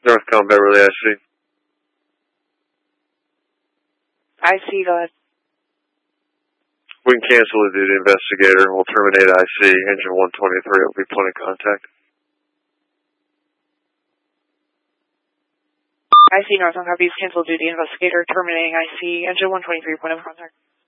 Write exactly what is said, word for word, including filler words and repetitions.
Northcom Beverly I C. I C, go ahead. We can cancel the duty investigator. We'll terminate I C. Engine one twenty-three will be point of contact. I C, Northcom copies, cancel duty investigator, terminating I C. Engine one twenty-three, point of contact.